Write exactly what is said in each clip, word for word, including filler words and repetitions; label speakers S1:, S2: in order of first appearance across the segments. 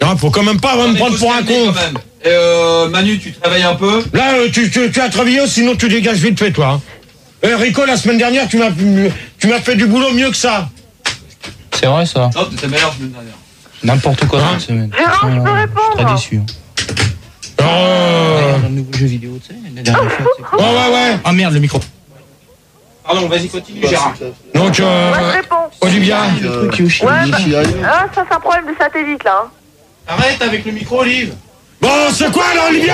S1: Non, faut quand même pas me prendre pour un con.
S2: Et euh, Manu, tu travailles un peu?
S1: Là, euh, tu, tu, tu as travaillé, sinon tu dégages vite fait, toi. Hein. Euh, Rico, la semaine dernière, tu m'as, tu m'as fait du boulot mieux que ça.
S3: C'est vrai, ça.
S2: Non, t'étais meilleur la semaine dernière.
S3: N'importe quoi cette semaine.
S4: Gérard, je peux répondre?
S3: Je suis très déçu.
S1: Oh,
S3: Dans le nouveau jeu vidéo, tu sais, la dernière fois.
S1: oh ouais, ouais.
S3: Ah merde, le micro.
S2: Pardon, vas-y, continue, Gérard.
S1: Donc, euh,
S4: Moi, je réponds.
S1: Olivia.
S3: Le truc Yoshi.
S4: Ouais, bah, ah, ça, c'est un problème de satellite, là. Hein.
S2: Arrête avec le micro, Olive.
S1: Bon, c'est quoi, là, Olivier?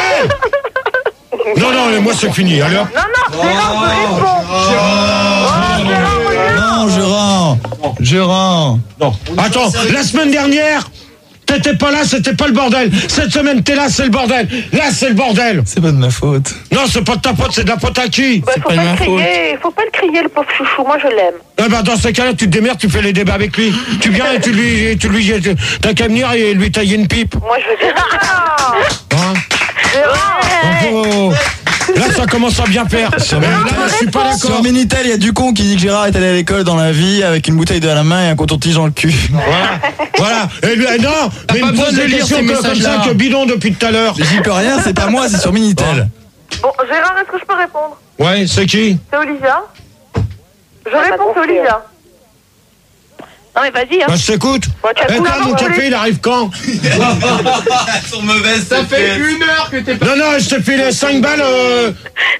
S1: Non, non, mais moi, c'est fini, allez hop.
S4: Non, non, Gérard, je réponds. Oh, Gérard,
S5: Non, Gérard. Gérard.
S1: Non. Attends, la semaine dernière, t'étais pas là, c'était pas le bordel. Cette semaine, t'es là, c'est le bordel. Là, c'est le bordel.
S5: C'est pas de ma faute.
S1: Non, c'est pas de ta faute, c'est de la faute à qui?
S4: Bah, faut pas, le crier, faut pas le crier, le pauvre chouchou, moi je l'aime.
S1: Ah bah, dans ces cas-là, tu te démerdes, tu fais les débats avec lui. Tu viens et tu lui, et tu lui, t'as qu'à venir et lui tailler une pipe.
S4: Moi je veux bien.
S1: Hein? Oh, là, ça commence à bien faire. Mais là, je suis pas
S5: Sur
S1: d'accord.
S5: Minitel, il y a Ducon qui dit que Gérard est allé à l'école dans la vie avec une bouteille de à la main et un coton-tige dans le cul.
S1: Voilà, voilà. Et lui, non, mais il
S3: pas
S1: me
S3: besoin
S1: pose
S3: de
S1: des
S3: lire
S1: questions
S3: ces
S1: comme ça
S3: messages-là.
S1: que bidon depuis tout à l'heure.
S5: J'y peux rien, c'est pas moi, c'est sur Minitel.
S4: Bon, Gérard, est-ce que je peux répondre?
S1: Ouais, c'est qui?
S4: C'est Olivia. Je réponds, c'est Olivia. Non mais vas-y, hein.
S1: Bah, je t'écoute.
S4: Bon, tu as
S1: Eh,
S4: coulé
S1: toi,
S4: avant
S1: mon
S4: de
S1: café,
S4: rouler.
S1: il arrive quand?
S2: Elles sont mauvaises, ça fait une heure que t'es pas.
S1: Non, non, je t'ai filé cinq balles. Euh...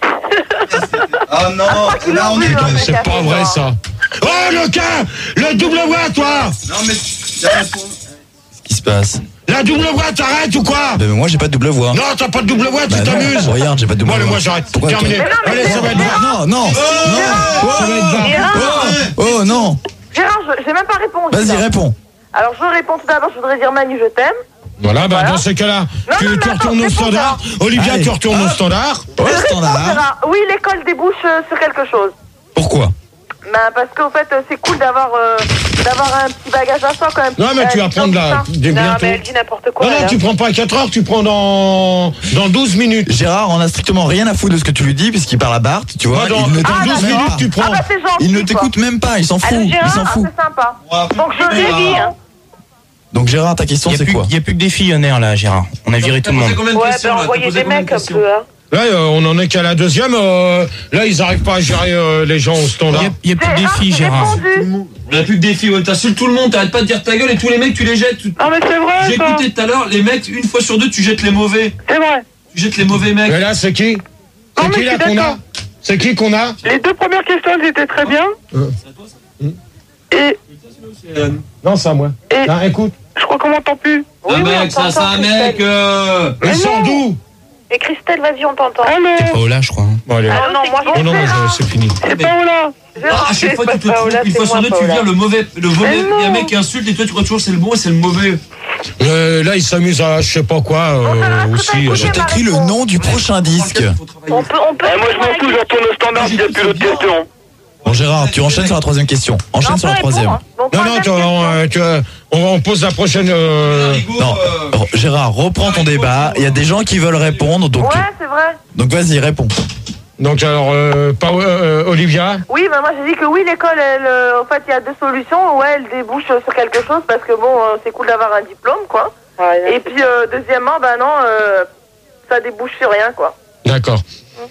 S2: Oh non,
S4: tu l'as voulu, hein,
S1: C'est
S4: le
S1: pas
S4: café,
S1: vrai,
S4: toi.
S1: ça. Oh, le cas! Le double voix, toi!
S2: Non, mais.
S5: Qu'est-ce qui se passe?
S1: La double voix, t'arrêtes ou quoi?
S5: Ben, moi, j'ai pas de double voix.
S1: Non, t'as pas de double voix, tu
S5: Bah non,
S1: t'amuses.
S5: regarde, j'ai pas de double
S1: Bon, allez,
S5: voix.
S1: moi, j'arrête.
S5: Pourquoi
S1: Terminé.
S5: toi
S4: Mais non, mais
S1: Allez, ça va être
S5: Non, non, non, non.
S1: Ça va être bas.
S4: Gérard,
S5: Oh non.
S4: Gérard, je- j'ai même pas répondu.
S5: Vas-y,
S4: là.
S5: réponds.
S4: Alors je réponds tout d'abord, je voudrais dire Manu, je t'aime.
S1: Voilà, bah,
S4: Voilà.
S1: dans ces cas-là,
S4: Non,
S1: tu,
S4: non,
S1: tu
S4: mais
S1: retournes
S4: attends,
S1: au
S4: réponds
S1: standard.
S4: pas.
S1: Olivia,
S5: Allez.
S1: tu retournes au standard.
S5: Ouais,
S4: Je réponds,
S5: standard.
S4: Gérard. Oui, l'école débouche euh, sur quelque chose.
S5: Pourquoi?
S4: Ben, parce qu'en fait, euh, c'est cool d'avoir euh, d'avoir un petit bagage à soi quand même.
S1: Non, mais tu
S4: Euh,
S1: vas prendre la.
S4: putain.
S1: des-
S4: Non,
S1: bientôt.
S4: mais elle dit n'importe quoi.
S1: Non, non,
S4: elle,
S1: tu
S4: hein.
S1: prends pas à quatre heures, tu prends dans, dans douze minutes.
S5: Gérard, on a strictement rien à foutre de ce que tu lui dis puisqu'il parle à Bart, tu vois.
S1: Moi, dans,
S5: il ne
S1: dans
S4: Ah,
S5: t'écoute
S1: douze
S5: même
S4: d'accord.
S1: minutes,
S5: pas.
S1: tu prends.
S4: Ah bah c'est gentil.
S5: Il ne
S4: quoi.
S5: t'écoute même pas, il s'en fout.
S4: Allô,
S5: Il
S4: Gérard,
S5: s'en
S4: ah,
S5: fout.
S4: c'est sympa.
S2: Ouais,
S4: Donc je révis. Hein.
S5: Donc Gérard, ta question
S3: Il
S5: c'est quoi?
S3: n'y a plus que des fillonnaires là, Gérard. On a viré tout le monde.
S4: Ouais, ben envoyez des mecs un peu. Hein.
S1: Là, euh, on en est qu'à la deuxième. euh, là, ils arrivent pas à gérer euh, les gens au standard.
S3: Il n'y a, plus que des filles,
S4: j'ai
S3: Gérard.
S4: répondu.
S2: On a plus que des filles, ouais, t'insultes tout le monde, t'arrêtes pas de dire ta gueule et tous les mecs tu les jettes. Tu-
S4: Non mais c'est vrai.
S2: J'ai
S4: ça.
S2: écouté tout à l'heure, les mecs, une fois sur deux, tu jettes les mauvais.
S4: C'est vrai.
S2: Tu jettes les mauvais mecs.
S1: Mais là, c'est qui?
S4: Non,
S1: C'est
S4: mais
S1: qui
S4: je
S1: là
S4: suis
S1: qu'on a?
S4: d'accord.
S1: C'est qui qu'on a?
S4: Les deux premières questions, elles étaient très bien. Et
S1: Non, c'est à moi.
S4: Et-
S1: Non, écoute.
S4: je crois qu'on m'entend plus.
S2: Un mec, ça, c'est un mec. Euh...
S1: Ils
S4: Mais
S1: sont
S4: non.
S1: d'où?
S4: Et Christelle, vas-y, on t'entend. Allô.
S3: Oh là, je crois. hein.
S1: Bon, allez.
S4: Ah non, moi
S1: Oh non, mais je- c'est fini.
S4: c'est Paola.
S2: Ah, à chaque fois, tu te trouves, une fois sur deux, tu viens le mauvais. Le mauvais,
S4: Mais
S2: il y a un
S4: non.
S2: mec qui insulte et toi, tu crois toujours c'est le bon et c'est le mauvais.
S1: Euh, là, ils s'amusent à je sais pas quoi euh, aussi. euh.
S5: Je t'écris le nom du prochain disque.
S2: Faut travailler.
S4: On peut, on peut. moi, je m'en fous, je retourne au standard s'il n'y a plus d'autres questions.
S5: Bon Gérard, tu enchaînes sur la troisième question. Enchaîne sur la troisième.
S1: Non, non, tu, on, euh, tu, euh, on, on pose la prochaine. Euh...
S5: Non, R- Gérard, reprends ton débat. Il y a des gens qui veulent répondre, donc,
S4: Ouais, c'est vrai.
S5: donc vas-y, réponds.
S1: Donc, alors, euh, pas, euh, Olivia.
S4: Oui, bah moi j'ai dit que oui, l'école, elle, euh, en fait, il y a deux solutions. Ouais, elle débouche sur quelque chose parce que bon, euh, c'est cool d'avoir un diplôme, quoi. Et puis, euh, deuxièmement, bah non, euh, ça débouche sur rien, quoi.
S1: D'accord.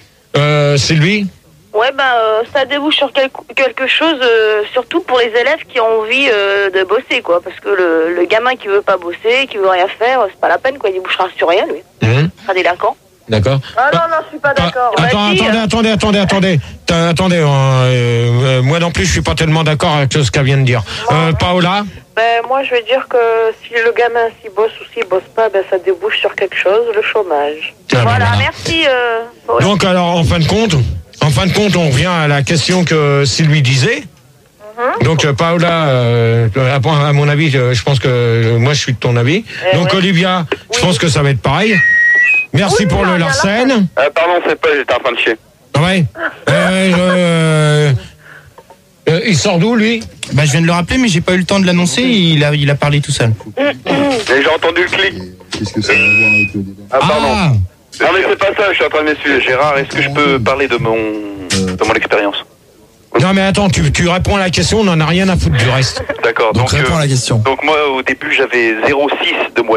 S1: Euh, Sylvie.
S6: Ouais, ben euh, ça débouche sur quel- quelque chose, euh, surtout pour les élèves qui ont envie euh, de bosser, quoi. Parce que le, le gamin qui veut pas bosser, qui veut rien faire, c'est pas la peine, quoi. Il débouchera sur rien, lui.
S1: Mmh.
S6: Il sera délinquant.
S1: D'accord.
S4: Ah non, non, je suis pas d'accord.
S1: Ah, attends,
S6: Vas-y,
S1: attendez,
S6: euh.
S1: attendez, attendez, attendez. T'as- Attendez, euh, euh, moi non plus, je suis pas tellement d'accord avec ce qu'elle vient de dire. Euh, Paola.
S4: Ben, moi, je vais dire que si le gamin s'y bosse ou s'y bosse pas, ben, ça débouche sur quelque chose, le chômage.
S1: Ah, ben
S6: Voilà,
S1: voilà.
S6: merci. Euh, Paola.
S1: Donc alors, en fin de compte, en fin de compte, on revient à la question que Sylvie disait. Donc euh, Paola, euh, à, à mon avis, je, je pense que euh, moi je suis de ton avis.
S4: Eh
S1: Donc
S4: ouais.
S1: Olivia, je pense que ça va être pareil. Merci
S4: Oui,
S1: pour
S4: non,
S1: le
S4: il y a la
S1: Larsen.
S7: Euh, pardon, c'est pas, j'étais en train de chier.
S1: Ouais. Euh, euh, euh, il sort d'où lui?
S3: Bah, je viens de le rappeler, mais j'ai pas eu le temps de l'annoncer. Il a, il a parlé tout seul.
S7: Et j'ai entendu le clic.
S8: Qu'est-ce que ça a à voir avec le débat?
S7: Ah, pardon.
S3: Ah,
S7: Non, mais c'est pas ça, je suis en train de m'essuyer. Gérard, est-ce que je peux parler de mon, de mon expérience?
S1: Non mais attends, tu, tu réponds à la question, on n'en a rien à foutre du reste.
S7: D'accord.
S5: Donc,
S7: Donc,
S5: réponds
S7: euh,
S5: à la question.
S7: donc moi, au début, j'avais zéro virgule six de moyenne.